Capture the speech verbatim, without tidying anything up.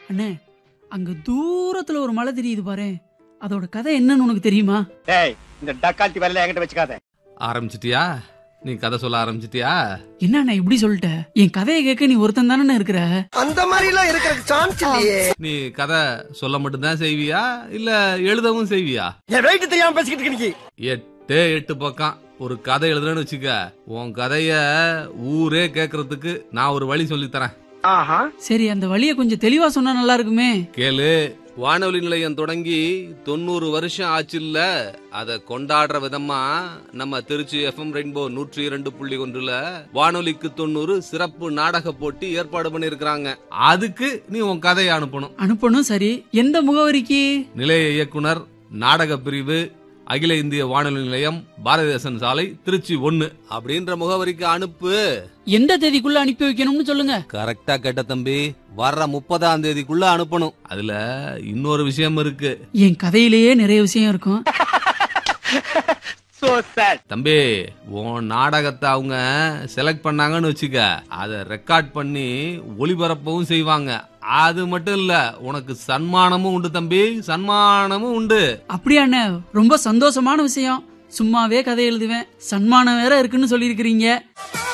அண்ணே, அங்க தூரத்துல ஒரு மலை தெரியுது பாரு, அதோட கதை என்னன்னு உனக்கு தெரியுமா? டேய், இந்த டக்கால்ட்டி வரல என்கிட்ட வச்சுக்காத. ஆரம்பிச்சிட்டியா? நீ கதை சொல்ல ஆரம்பிச்சிட்டியா? என்ன இப்படி சொல்லிட்ட? என் கதையை கேட்க நீ ஒருத்தன் தானே இருக்கிற. அந்த மாதிரி எல்லாம் இருக்கிற சான்ஸ் இல்லையே. நீ கதை சொல்ல மட்டும்தான் செய்வியா இல்ல எழுதவும் செய்வியா? என் வெயிட் தெரியாம பேசிக்கிட்டு இருக்கீங்க. எட்டு எட்டு பக்கம் ஒரு கதை எழுதுறேன்னு வச்சுக்க, உன் கதைய ஊரே கேக்குறதுக்கு நான் ஒரு வழி சொல்லி தரேன். ஆஹா, சரி, அந்த வழிய கொஞ்சம் தெளிவா சொன்னா நல்லா இருக்குமே. கேளு. வானொலி நிலையம் தொடங்கி தொண்ணூறு வருஷம் ஆச்சுல்ல, அத கொண்டாடுற விதமா நம்ம திருச்சி எஃப்எம் ரெயின்போ நூற்றி இரண்டு புள்ளி ஒன்றுல வானொலிக்கு தொண்ணூறு சிறப்பு நாடக போட்டி ஏற்பாடு பண்ணிருக்காங்க. அதுக்கு நீ உன் கதையை அனுப்பணும். அனுப்பணும். சரி, எந்த முகவரிக்கு? நிலைய இயக்குனர், நாடக பிரிவு, அகில இந்திய வானொலி நிலையம், பாரதிதாசன் சாலை, திருச்சி ஒன்னு அப்படின்ற முகவரிக்கு அனுப்பு. எந்த தேதிக்குள்ள அனுப்பி வைக்கணும்னு சொல்லுங்க. கரெக்டா கேட்ட தம்பி, வர்ற முப்பதாம் தேதிக்குள்ள அனுப்பணும். அதுல இன்னொரு விஷயம் இருக்கு. என் கதையிலேயே நிறைய விஷயம் இருக்கும். தம்பி, உன் நாடகத்தை அவங்க செலக்ட் பண்ணாங்கன்னு வச்சுக்க, அத ரெக்கார்ட் பண்ணி ஒளிபரப்பவும் செய்வாங்க. அது மட்டும் இல்ல, உனக்கு சன்மானமும் உண்டு தம்பி, சன்மானமும் உண்டு. அப்படியாண்ணே, ரொம்ப சந்தோஷமான விஷயம். சும்மாவே கதை எழுதுவேன், சன்மானம் வேற இருக்குன்னு சொல்லி இருக்கிறீங்க.